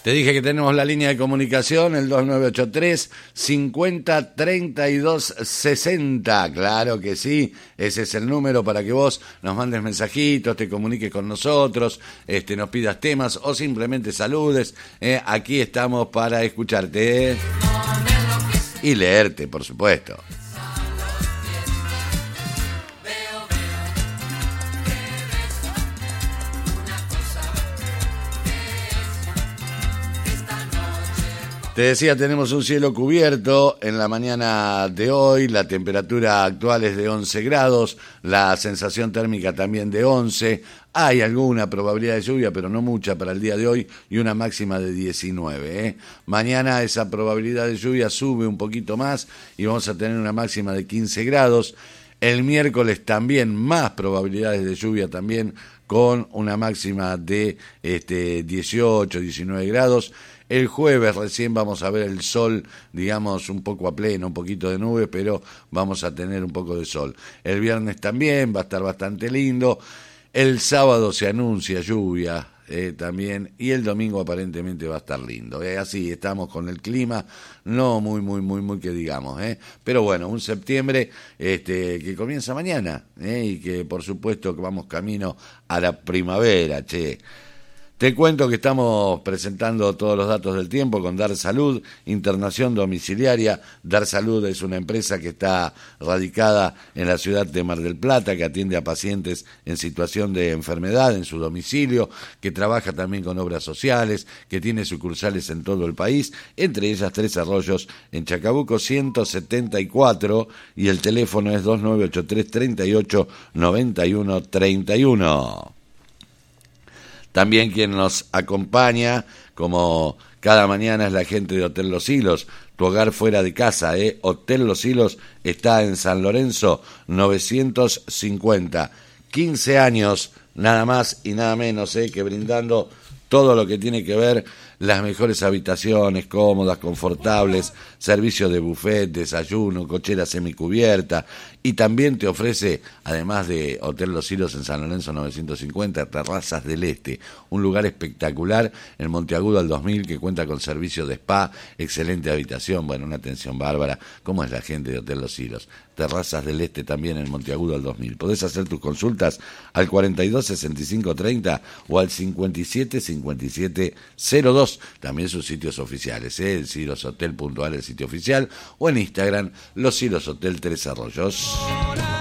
Te dije que tenemos la línea de comunicación, el 2983-503260. Claro que sí, ese es el número para que vos nos mandes mensajitos, te comuniques con nosotros, nos pidas temas o simplemente saludes. Aquí estamos para escucharte y leerte, por supuesto. Te decía, tenemos un cielo cubierto en la mañana de hoy, la temperatura actual es de 11 grados, la sensación térmica también de 11, hay alguna probabilidad de lluvia, pero no mucha para el día de hoy, y una máxima de 19. Mañana esa probabilidad de lluvia sube un poquito más y vamos a tener una máxima de 15 grados. El miércoles también más probabilidades de lluvia también, con una máxima de 18, 19 grados. El jueves recién vamos a ver el sol, digamos, un poco a pleno, un poquito de nubes, pero vamos a tener un poco de sol. El viernes también va a estar bastante lindo. El sábado se anuncia lluvia también, y el domingo aparentemente va a estar lindo. Así estamos con el clima, no muy que digamos. Pero bueno, un septiembre que comienza mañana, y que por supuesto que vamos camino a la primavera, che. Te cuento que estamos presentando todos los datos del tiempo con Dar Salud, internación domiciliaria. Dar Salud es una empresa que está radicada en la ciudad de Mar del Plata, que atiende a pacientes en situación de enfermedad en su domicilio, que trabaja también con obras sociales, que tiene sucursales en todo el país, entre ellas Tres Arroyos en Chacabuco 174, y el teléfono es 2983 38 91 31. También quien nos acompaña, como cada mañana, es la gente de Hotel Los Hilos, tu hogar fuera de casa. Hotel Los Hilos está en San Lorenzo 950. 15 años, nada más y nada menos, que brindando todo lo que tiene que ver, las mejores habitaciones, cómodas, confortables, servicios de buffet, desayuno, cochera semicubierta, y también te ofrece, además de Hotel Los Hilos en San Lorenzo 950, Terrazas del Este, un lugar espectacular en Monteagudo al 2000 que cuenta con servicio de spa, excelente habitación, bueno, una atención bárbara. ¿Cómo es la gente de Hotel Los Hilos? Terrazas del Este también en Monteagudo al 2000. Podés hacer tus consultas al 42 65 30 o al 57 57 02. También sus sitios oficiales, el Silos Hotel puntual, el sitio oficial, o en Instagram, Los Silos Hotel Tres Arroyos.